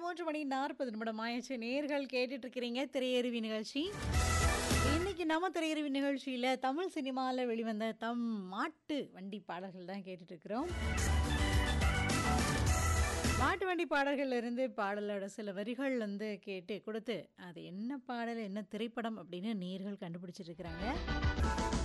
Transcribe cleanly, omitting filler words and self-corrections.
3 மணி 40 நிமிடம் ஆயிடுச்சு. நேர்கள் கேட்டுட்டு இருக்கிறீங்க திரையருவி நிகழ்ச்சி. இன்னைக்கு நம்ம திரையருவி நிகழ்ச்சியில தமிழ் சினிமால வெளிவந்த மாட்டு வண்டி பாடல்கள் தான் கேட்டுட்டு இருக்கிறோம். மாட்டு வண்டி பாடல்கள்ல இருந்து பாடலோட சில வரிகள் வந்து கேட்டு கொடுத்து, அது என்ன பாடல், என்ன திரைப்படம் அப்படின்னு நேர்கள் கண்டுபிடிச்சிட்டு இருக்கிறாங்க.